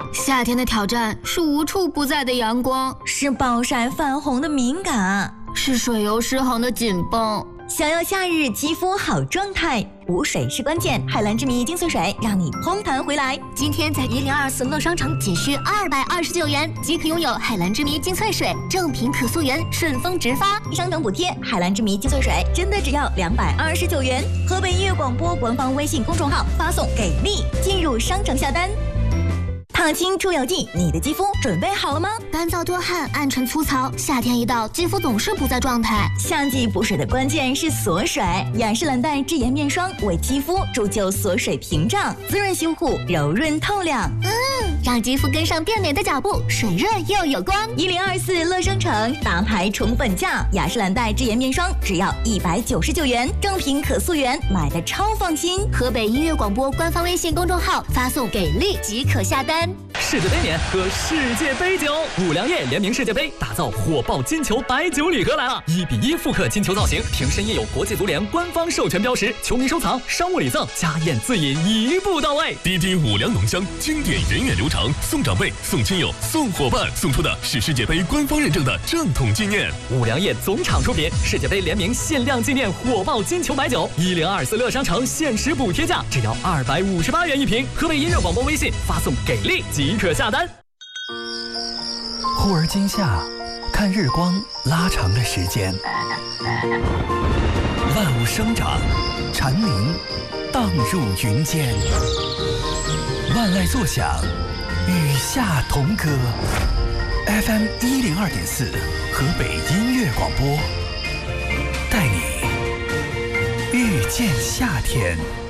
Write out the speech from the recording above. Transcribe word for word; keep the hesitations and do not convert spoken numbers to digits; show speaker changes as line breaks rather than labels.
夏天的挑战是无处不在的阳光，
是暴晒泛红的敏感，
是水油失衡的紧绷。
想要夏日肌肤好状态，补水是关键。海蓝之谜精粹水让你嘭弹回来。
今天在一零二四乐商城仅需二百二十九元即可拥有海蓝之谜精粹水，正品可溯源，顺丰直发，
商城补贴。海蓝之谜精粹水真的只要两百二十九元。河北音乐广播官方微信公众号发送给力，进入商城下单。烫青出油剂，你的肌肤准备好了吗？
干燥多汗、暗沉粗糙，夏天一到，肌肤总是不在状态。
夏季补水的关键是锁水，雅诗兰黛智颜面霜为肌肤铸就锁水屏障，滋润修护，柔润透亮。
嗯，让肌肤跟上变美的脚步，水润又有光。
一零二四乐商城大牌宠粉价，雅诗兰黛智颜面霜只要一百九十九元，正品可溯源，买的超放心。
河北音乐广播官方微信公众号发送给力即可下单。
世界杯年喝世界杯酒，五粮液联名世界杯，打造火爆金球白酒礼盒来了！一比一复刻金球造型，瓶身印有国际足联官方授权标识，球迷收藏、商务礼赠、家宴自饮一步到位。
滴滴五粮浓香，经典源远流长，送长辈、送亲友、送伙伴，送出的是世界杯官方认证的正统纪念。
五粮液总厂出品，世界杯联名限量纪念火爆金球白酒，一零二四乐商城限时补贴价，只要二百五十八元一瓶。河北音乐广播微信发送给力即可下单。
忽而今夏，看日光拉长了时间，万物生长，蝉鸣荡入云间，万籁作响，与夏同歌。F M 一零二点四，河北音乐广播，带你遇见夏天。